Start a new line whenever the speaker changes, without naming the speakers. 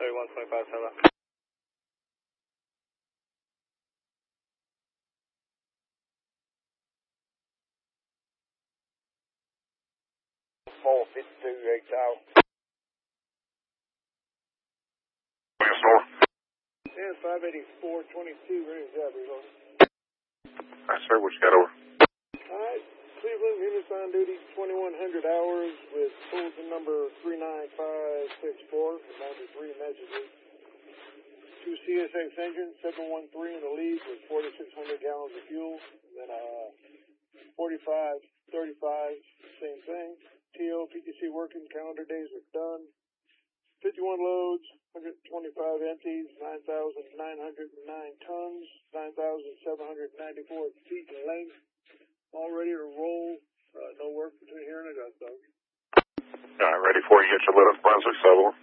3125 7.
Full 52 Tower.
Yes, North.
Yeah, 58422, ready to job, Reload.
I sir, what you got over?
Alright, Cleveland, units on duty, 2100 hours with bulletin number 39564, 93 messages. 2 CSX engines, 713 in the lead with 4,600 gallons of fuel. And then 45, 35, same thing. TO, PTC working, calendar days are done. 51 loads, 125 empties, 9,909 tons, 9,794 feet in length. All ready to roll. No work between here and Augusta.
All right, ready for you. Get your lit up, Brunswick, 7.